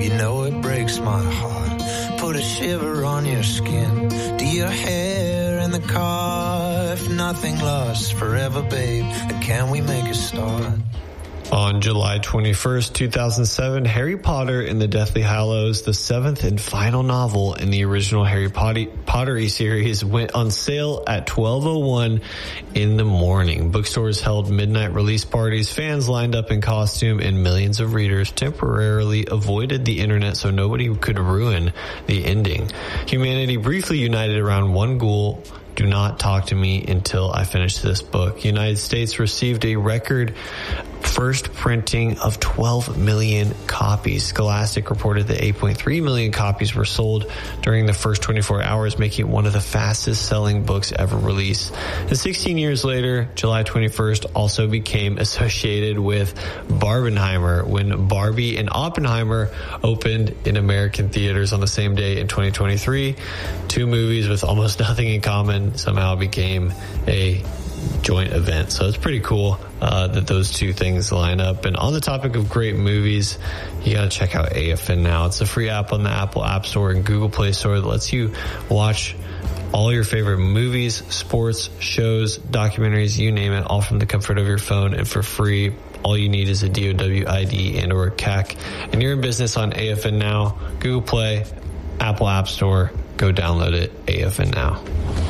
You know it breaks my heart, put a shiver on your skin. Do your hair in the car, if nothing lasts forever, babe, then can we make a start? On July 21st, 2007, Harry Potter and the Deathly Hallows, the seventh and final novel in the original Harry Potter series, went on sale at 12:01 in the morning. Bookstores held midnight release parties, fans lined up in costume, and millions of readers temporarily avoided the internet so nobody could ruin the ending. Humanity briefly united around one goal: do not talk to me until I finish this book. United States received a record first printing of 12 million copies. Scholastic reported that 8.3 million copies were sold during the first 24 hours, making it one of the fastest selling books ever released. And 16 years later, July 21st also became associated with Barbenheimer when Barbie and Oppenheimer opened in American theaters on the same day in 2023. Two movies with almost nothing in common somehow became a joint event. So it's pretty cool that those two things line up. And on the topic of great movies, you got to check out AFN Now. It's a free app on the Apple App Store and Google Play Store that lets you watch all your favorite movies, sports, shows, documentaries, you name it, all from the comfort of your phone and for free. All you need is a DOW ID and or CAC. And you're in business on AFN Now, Google Play, Apple App Store. Go download it, AFN Now.